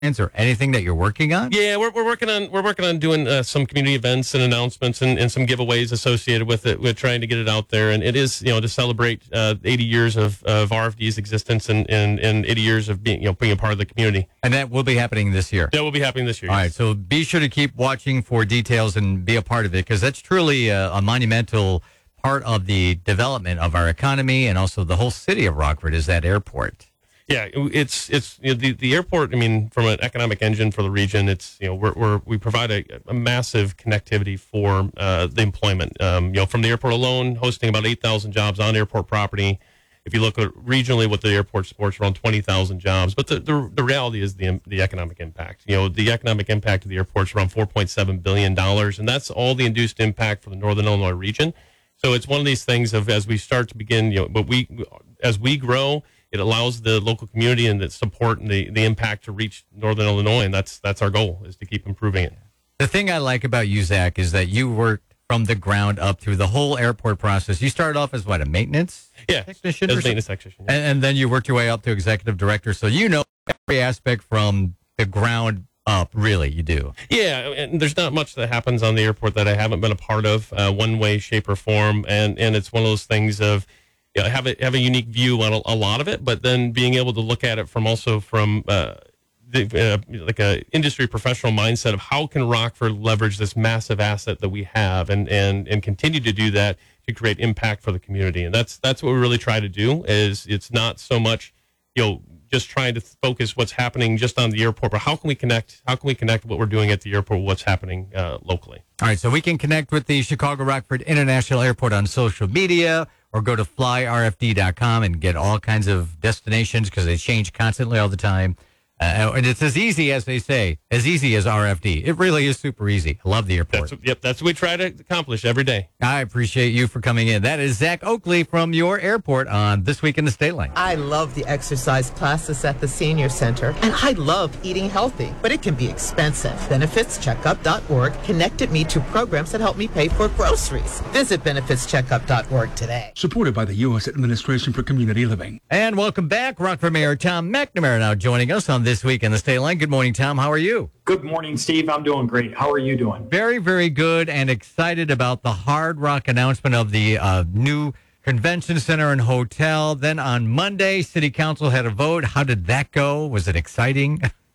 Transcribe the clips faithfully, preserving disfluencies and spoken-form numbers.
or anything that you're working on? Yeah, we're we're working on we're working on doing uh, some community events and announcements and, and some giveaways associated with it. We're trying to get it out there, and it is, you know, to celebrate uh, eighty years of, of R F D's existence and, and, and eighty years of being, you know, being a part of the community. And that will be happening this year. That will be happening this year. All yes. right, so be sure to keep watching for details and be a part of it, because that's truly a, a monumental part of the development of our economy and also the whole city of Rockford is that airport. Yeah, it's it's you know, the the airport. I mean, from an economic engine for the region, it's you know we're, we're we provide a, a massive connectivity for uh, the employment. Um, you know, from the airport alone, hosting about eight thousand jobs on airport property. If you look at regionally, what the airport supports, around twenty thousand jobs. But the, the the reality is the the economic impact. You know, the economic impact of the airport is around four point seven billion dollars, and that's all the induced impact for the Northern Illinois region. So it's one of these things of as we start to begin, you know, but we as we grow. It allows the local community and the support and the, the impact to reach Northern Illinois, and that's that's our goal, is to keep improving it. The thing I like about you, Zach, is that you worked from the ground up through the whole airport process. You started off as, what, a maintenance yeah, technician? as or a maintenance technician. Yeah. And, and then you worked your way up to executive director, so you know every aspect from the ground up, really, you do. Yeah, and there's not much that happens on the airport that I haven't been a part of, uh, one way, shape, or form, and, and it's one of those things of, you know, have a have a unique view on a, a lot of it, but then being able to look at it from also from uh, the, uh, like a industry professional mindset of how can Rockford leverage this massive asset that we have and and and continue to do that to create impact for the community, and that's that's what we really try to do. Is it's not so much, you know, just trying to focus what's happening just on the airport, but how can we connect? How can we connect what we're doing at the airport with what's happening uh, locally? All right, so we can connect with the Chicago Rockford International Airport on social media, or go to fly r f d dot com and get all kinds of destinations because they change constantly all the time. Uh, and it's as easy as they say, as easy as R F D. It really is super easy. I love the airport. That's, yep, that's what we try to accomplish every day. I appreciate you for coming in. That is Zach Oakley from your airport on This Week in the State Line. I love the exercise classes at the Senior Center, and I love eating healthy, but it can be expensive. benefits checkup dot org connected me to programs that help me pay for groceries. Visit benefits checkup dot org today. Supported by the U S Administration for Community Living. And welcome back. Rockford Mayor Tom McNamara now joining us on This Week in the State Line. Good morning, Tom. How are you? Good morning, Steve. I'm doing great. How are you doing? Very, very good, and excited about the Hard Rock announcement of the uh, new convention center and hotel. Then on Monday, City Council had a vote. How did that go? Was it exciting?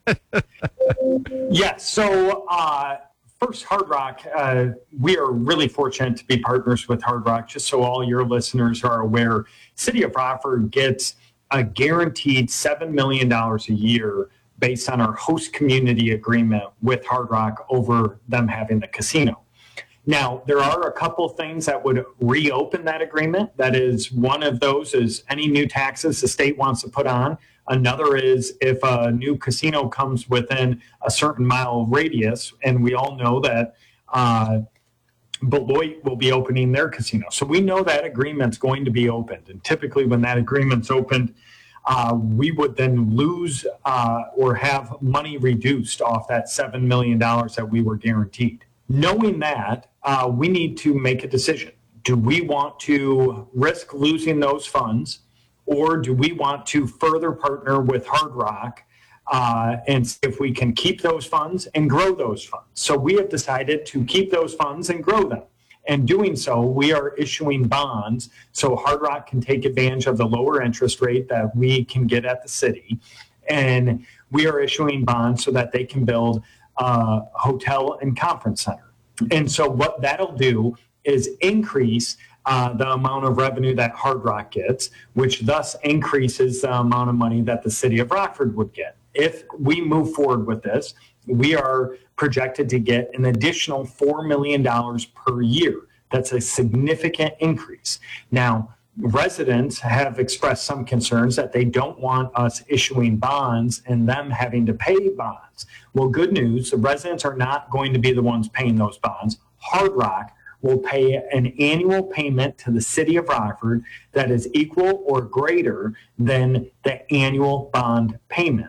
Yes. So uh, first, Hard Rock, uh, we are really fortunate to be partners with Hard Rock. Just so all your listeners are aware, City of Rockford gets a guaranteed seven million dollars a year based on our host community agreement with Hard Rock over them having the casino. Now, there are a couple things that would reopen that agreement. That is, one of those is any new taxes the state wants to put on. Another is if a new casino comes within a certain mile radius, and we all know that uh, Beloit will be opening their casino. So we know that agreement's going to be opened. And typically when that agreement's opened, uh, we would then lose uh, or have money reduced off that seven million dollars that we were guaranteed. Knowing that, uh, we need to make a decision. Do we want to risk losing those funds, or do we want to further partner with Hard Rock uh, and see if we can keep those funds and grow those funds? So we have decided to keep those funds and grow them. And doing so, we are issuing bonds so Hard Rock can take advantage of the lower interest rate that we can get at the city. And we are issuing bonds so that they can build a hotel and conference center. And so what that'll do is increase uh, the amount of revenue that Hard Rock gets, which thus increases the amount of money that the city of Rockford would get. If we move forward with this, we are projected to get an additional four million dollars per year. That's a significant increase. Now, residents have expressed some concerns that they don't want us issuing bonds and them having to pay bonds. Well, good news, the residents are not going to be the ones paying those bonds. Hard Rock will pay an annual payment to the city of Rockford that is equal or greater than the annual bond payment.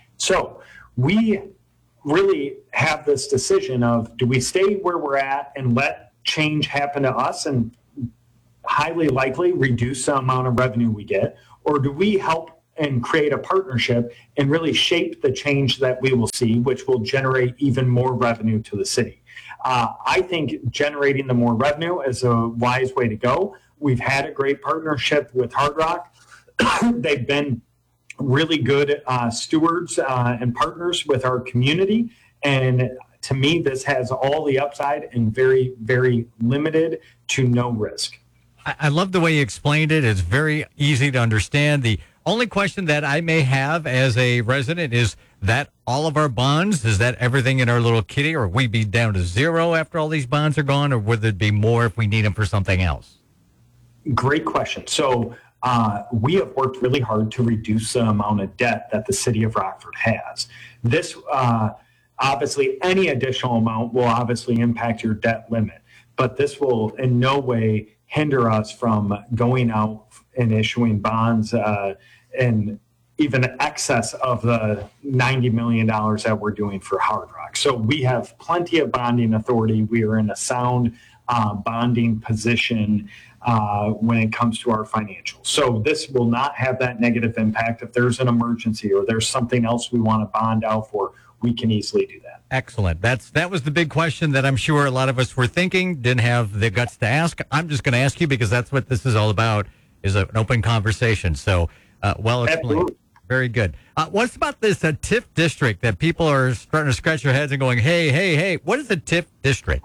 So we really have this decision of, do we stay where we're at and let change happen to us and highly likely reduce the amount of revenue we get, or do we help and create a partnership and really shape the change that we will see, which will generate even more revenue to the city. Uh, I think generating the more revenue is a wise way to go. We've had a great partnership with Hard Rock. They've been really good uh, stewards uh, and partners with our community. And to me, this has all the upside and very, very limited to no risk. I, I love the way you explained it. It's very easy to understand. The only question that I may have as a resident is that all of our bonds, is that everything in our little kitty, or we be down to zero after all these bonds are gone, or would there be more if we need them for something else? Great question. So uh, we have worked really hard to reduce the amount of debt that the city of Rockford has. This, uh, obviously, any additional amount will obviously impact your debt limit, but this will in no way hinder us from going out and issuing bonds uh, in even excess of the ninety million dollars that we're doing for Hard Rock. So we have plenty of bonding authority. We are in a sound uh, bonding position uh, when it comes to our financials. So this will not have that negative impact. If there's an emergency or there's something else we want to bond out for, we can easily do that. Excellent. That's that was the big question that I'm sure a lot of us were thinking, didn't have the guts to ask. I'm just going to ask you because that's what this is all about, is an open conversation. So uh, well explained. Absolutely. Very good. Uh, what's about this uh, T I F district that people are starting to scratch their heads and going, hey, hey, hey, what is a T I F district?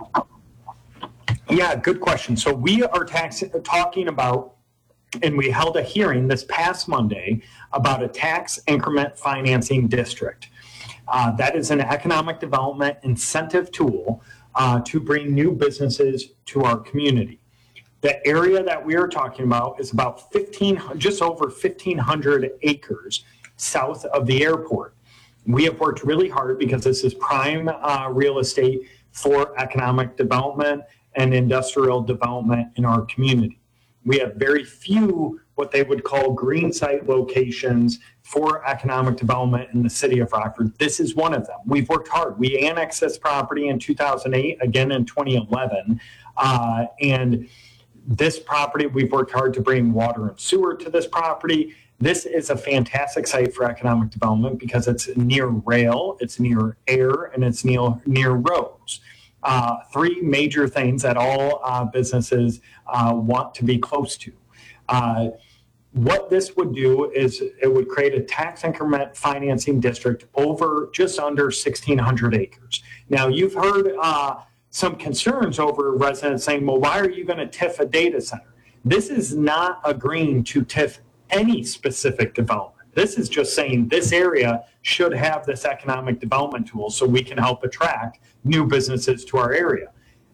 Yeah, good question. So we are tax- talking about, and we held a hearing this past Monday about a tax increment financing district. Uh, that is an economic development incentive tool uh, to bring new businesses to our community. The area that we are talking about is about fifteen, just over fifteen hundred acres south of the airport. We have worked really hard because this is prime uh, real estate for economic development and industrial development in our community. We have very few what they would call green site locations for economic development in the city of Rockford. This is one of them. We've worked hard. We annexed this property in two thousand eight, again in twenty eleven, uh, and this property, we've worked hard to bring water and sewer to this property. This is a fantastic site for economic development because it's near rail, it's near air, and it's near, near roads. Uh, three major things that all uh, businesses uh, want to be close to. Uh, what this would do is it would create a tax increment financing district over just under sixteen hundred acres. Now, you've heard uh, some concerns over residents saying, well, why are you going to T I F a data center? This is not agreeing to T I F any specific development. This is just saying this area should have this economic development tool so we can help attract new businesses to our area.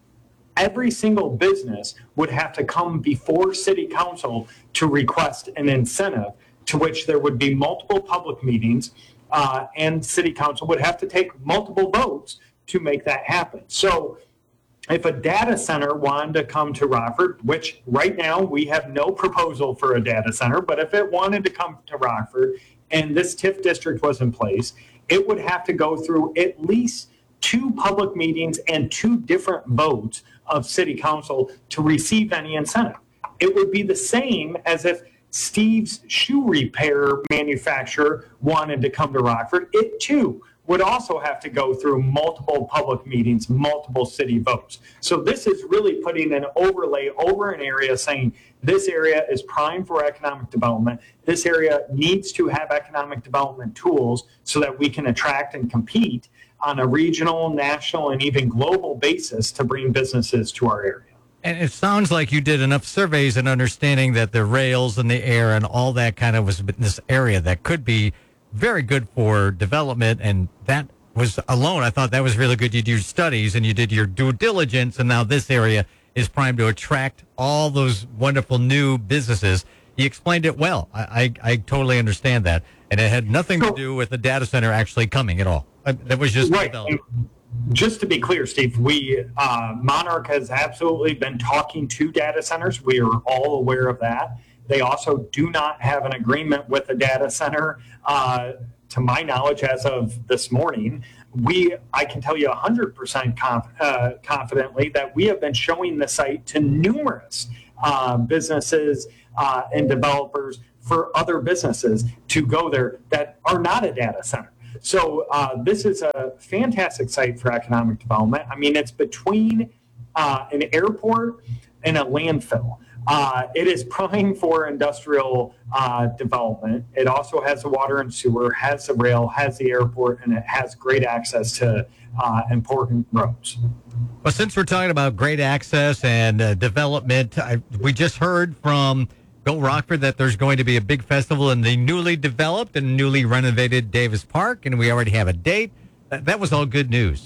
Every single business would have to come before city council to request an incentive, to which there would be multiple public meetings, uh, and city council would have to take multiple votes to make that happen. So if a data center wanted to come to Rockford, which right now we have no proposal for a data center, but if it wanted to come to Rockford and this T I F district was in place, it would have to go through at least two public meetings and two different votes of city council to receive any incentive. It would be the same as if Steve's shoe repair manufacturer wanted to come to Rockford. It too would also have to go through multiple public meetings, multiple city votes. So this is really putting an overlay over an area saying this area is prime for economic development. This area needs to have economic development tools so that we can attract and compete on a regional, national, and even global basis to bring businesses to our area. And it sounds like you did enough surveys and understanding that the rails and the air and all that kind of was in this area that could be very good for development. And that was alone, I thought that was really good. You did your studies and you did your due diligence, and now this area is primed to attract all those wonderful new businesses. You explained it well. I, I, I totally understand that. And it had nothing to do with the data center actually coming at all. That was just right. development. Just to be clear, Steve, we uh, Monarch has absolutely been talking to data centers. We are all aware of that. They also do not have an agreement with a data center, uh, to my knowledge, as of this morning. We, I can tell you one hundred percent conf- uh, confidently that we have been showing the site to numerous uh, businesses uh, and developers for other businesses to go there that are not a data center. So uh, this is a fantastic site for economic development. I mean, it's between uh, an airport and a landfill. Uh, it is prime for industrial uh, development. It also has the water and sewer, has the rail, has the airport, and it has great access to uh, important roads. Well, since we're talking about great access and uh, development, I, we just heard from Go Rockford that there's going to be a big festival in the newly developed and newly renovated Davis Park, and we already have a date. That, that was all good news.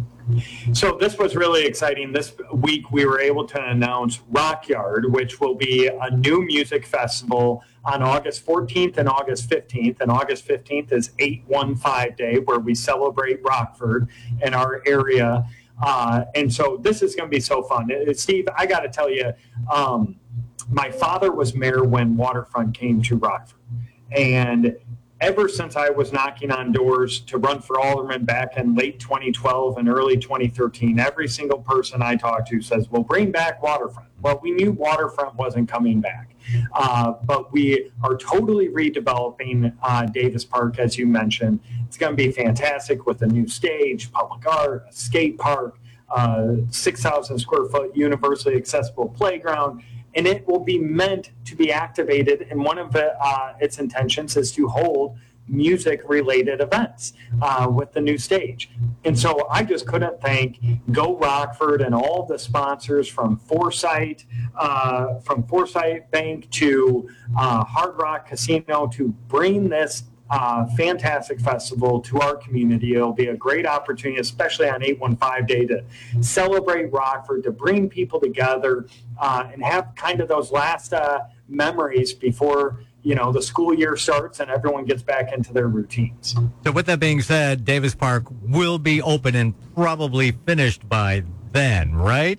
So this was really exciting. This week we were able to announce Rock Yard, which will be a new music festival on August fourteenth and August fifteenth. And August fifteenth is eight one five Day, where we celebrate Rockford in our area. Uh, and so this is going to be so fun. Uh, Steve, I got to tell you, um, my father was mayor when Waterfront came to Rockford. And ever since I was knocking on doors to run for alderman back in late twenty twelve and early twenty thirteen, every single person I talk to says, well, bring back Waterfront. Well, we knew Waterfront wasn't coming back. Uh, but we are totally redeveloping uh, Davis Park, as you mentioned. It's going to be fantastic with a new stage, public art, a skate park, uh, six thousand square foot universally accessible playground. And it will be meant to be activated. And one of the, uh, its intentions is to hold music-related events uh, with the new stage. And so I just couldn't thank Go Rockford and all the sponsors from Foresight, uh, from Foresight Bank to uh, Hard Rock Casino to bring this Uh, fantastic festival to our community. It'll be a great opportunity, especially on eight one five Day, to celebrate Rockford, to bring people together uh, and have kind of those last uh, memories before, you know, the school year starts and everyone gets back into their routines. So with that being said, Davis Park will be open and probably finished by then, right?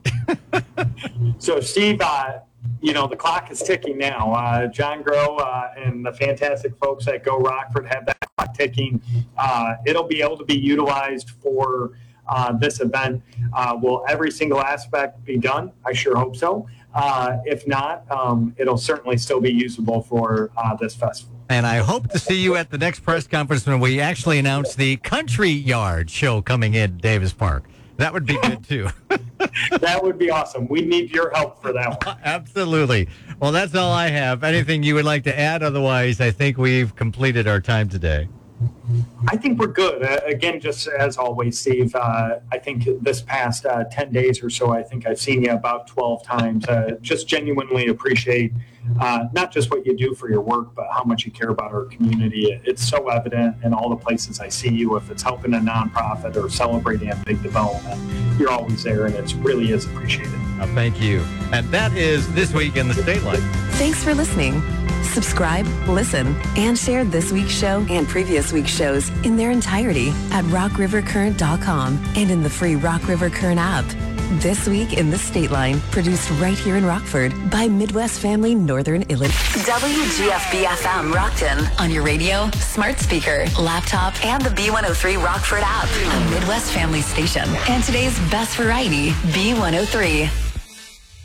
So, Steve, uh, you know, the clock is ticking now. Uh, John Grow uh, and the fantastic folks at Go Rockford have that clock ticking. Uh, it'll be able to be utilized for uh, this event. Uh, will every single aspect be done? I sure hope so. Uh, if not, um, it'll certainly still be usable for uh, this festival. And I hope to see you at the next press conference when we actually announce the Country Yard show coming in Davis Park. That would be good, too. That would be awesome. We need your help for that one. Absolutely. Well, that's all I have. Anything you would like to add? Otherwise, I think we've completed our time today. I think we're good. Uh, again, just as always, Steve, uh, I think this past uh, ten days or so, I think I've seen you about twelve times. Uh, just genuinely appreciate uh, not just what you do for your work, but how much you care about our community. It's so evident in all the places I see you. If it's helping a nonprofit or celebrating a big development, you're always there, and it really is appreciated. Uh, thank you. And that is This Week in the State Line. Thanks for listening. Subscribe, listen, and share this week's show and previous week's shows in their entirety at rock river current dot com and in the free Rock River Current app. This Week in the State Line, produced right here in Rockford by Midwest Family Northern Illinois. W G F B F M Rockton on your radio, smart speaker, laptop, and the B one oh three Rockford app, a Midwest Family station. And today's best variety, B one oh three.